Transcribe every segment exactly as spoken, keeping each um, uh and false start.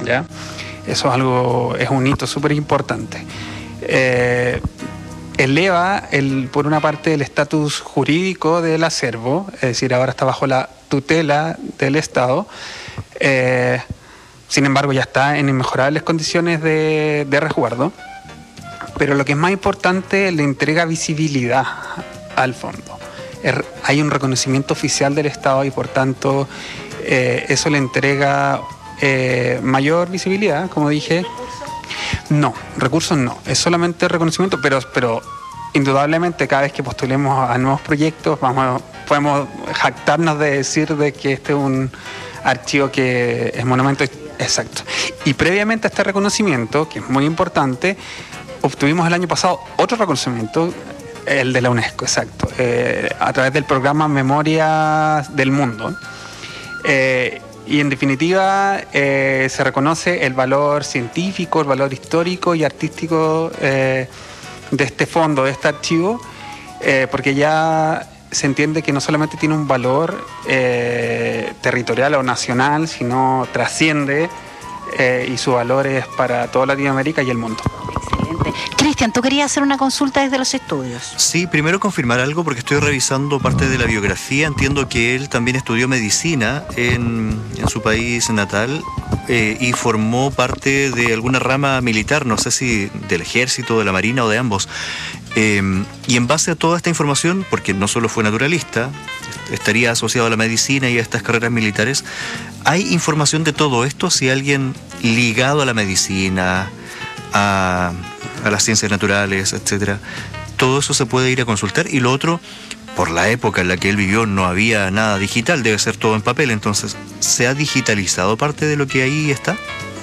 ¿ya? Eso es algo, es un hito súper importante. Eh, eleva, el, por una parte, el estatus jurídico del acervo, es decir, ahora está bajo la tutela del Estado. Eh, sin embargo, ya está en inmejorables condiciones de, de resguardo. Pero lo que es más importante, le entrega visibilidad al fondo. Er, hay un reconocimiento oficial del Estado y, por tanto, eh, eso le entrega eh, mayor visibilidad, como dije. No, recursos no, es solamente reconocimiento, pero, pero indudablemente cada vez que postulemos a nuevos proyectos vamos, podemos jactarnos de decir de que este es un archivo que es monumento exacto. Y previamente a este reconocimiento, que es muy importante, obtuvimos el año pasado otro reconocimiento, el de la UNESCO, exacto, eh, a través del programa Memorias del Mundo. Eh, Y en definitiva eh, se reconoce el valor científico, el valor histórico y artístico eh, de este fondo, de este archivo, eh, porque ya se entiende que no solamente tiene un valor eh, territorial o nacional, sino trasciende eh, y su valor es para toda Latinoamérica y el mundo. Excelente. Cristian, tú querías hacer una consulta desde los estudios. Sí, primero confirmar algo porque estoy revisando parte de la biografía. Entiendo que él también estudió medicina en, en su país natal eh, y formó parte de alguna rama militar, no sé si del ejército, de la marina o de ambos. Eh, y en base a toda esta información, porque no solo fue naturalista, estaría asociado a la medicina y a estas carreras militares, ¿hay información de todo esto? Si alguien ligado a la medicina, a, a las ciencias naturales, etcétera, todo eso se puede ir a consultar. Y lo otro, por la época en la que él vivió no había nada digital, debe ser todo en papel, entonces, ¿se ha digitalizado parte de lo que ahí está?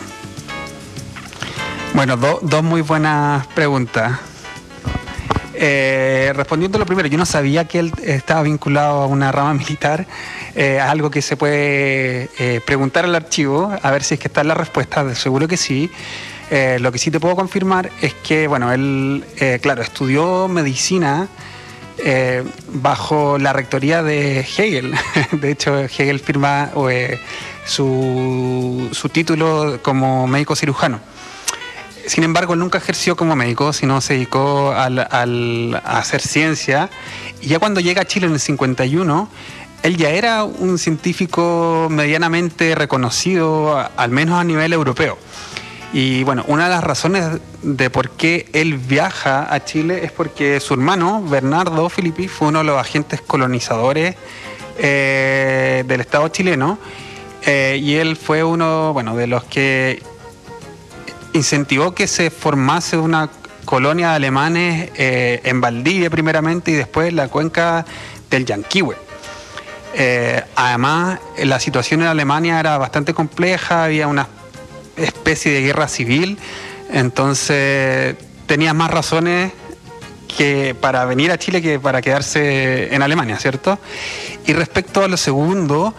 Bueno, do, dos muy buenas preguntas. Eh, respondiendo a lo primero, yo no sabía que él estaba vinculado a una rama militar, eh, algo que se puede eh, preguntar al archivo, a ver si es que está en la respuesta, seguro que sí. Eh, lo que sí te puedo confirmar es que, bueno, él, eh, claro, estudió medicina eh, bajo la rectoría de Hegel. De hecho, Hegel firma eh, su, su título como médico cirujano. Sin embargo, él nunca ejerció como médico, sino se dedicó al, al, a hacer ciencia. Y ya cuando llega a Chile en el cincuenta y uno, él ya era un científico medianamente reconocido, al menos a nivel europeo. Y bueno, una de las razones de por qué él viaja a Chile es porque su hermano, Bernardo Filippi, fue uno de los agentes colonizadores eh, del Estado chileno. Eh, y él fue uno, bueno, de los que incentivó que se formase una colonia de alemanes eh, en Valdivia primeramente y después en la cuenca del Llanquihue. Eh, además, la situación en Alemania era bastante compleja, había una especie de guerra civil, entonces tenía más razones que para venir a Chile que para quedarse en Alemania, ¿cierto? Y respecto a lo segundo,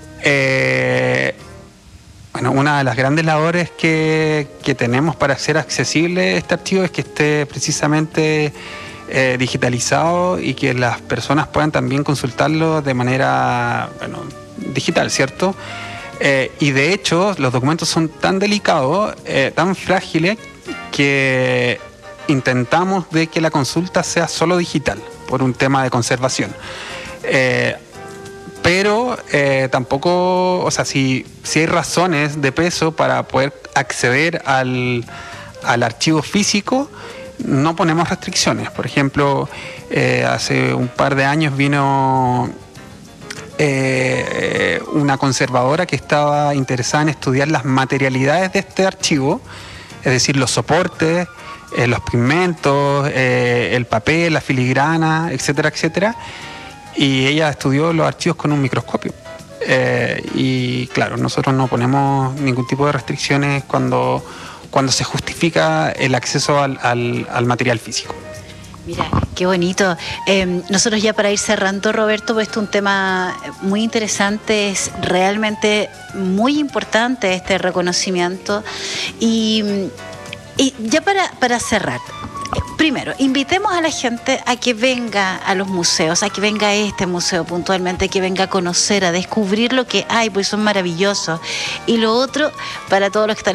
eh, bueno, una de las grandes labores que, que tenemos para hacer accesible este archivo es que esté precisamente eh, digitalizado y que las personas puedan también consultarlo de manera, bueno, digital, ¿cierto? Eh, y de hecho, los documentos son tan delicados, eh, tan frágiles, que intentamos de que la consulta sea solo digital, por un tema de conservación. Eh, Pero eh, tampoco, o sea, si, si hay razones de peso para poder acceder al, al archivo físico, no ponemos restricciones. Por ejemplo, eh, hace un par de años vino eh, una conservadora que estaba interesada en estudiar las materialidades de este archivo, es decir, los soportes, eh, los pigmentos, eh, el papel, la filigrana, etcétera, etcétera. Y ella estudió los archivos con un microscopio. Eh, y claro, nosotros no ponemos ningún tipo de restricciones cuando, cuando se justifica el acceso al, al, al material físico. Mira, qué bonito. Eh, nosotros ya para ir cerrando, Roberto, pues esto es un tema muy interesante, es realmente muy importante este reconocimiento. Y, y ya para, para cerrar, primero, invitemos a la gente a que venga a los museos, a que venga a este museo puntualmente, que venga a conocer, a descubrir lo que hay, pues son maravillosos. Y lo otro, para todos los que están